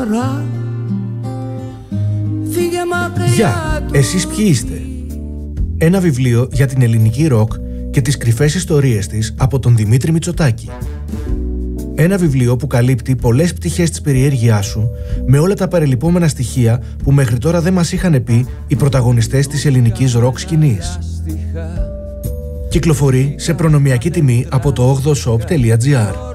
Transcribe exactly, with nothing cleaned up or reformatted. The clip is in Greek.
φορά. Φύγε μακριά. Γεια, εσείς ποιοι είστε? Ένα βιβλίο για την ελληνική ροκ και τις κρυφές ιστορίες της από τον Δημήτρη Μητσοτάκη. Ένα βιβλίο που καλύπτει πολλές πτυχές της περιέργειάς σου με όλα τα παρελειπόμενα στοιχεία που μέχρι τώρα δεν μας είχαν πει οι πρωταγωνιστές της ελληνικής ροκ σκηνής. Κυκλοφορεί σε προνομιακή τιμή από το ογδοshop τελεία gr.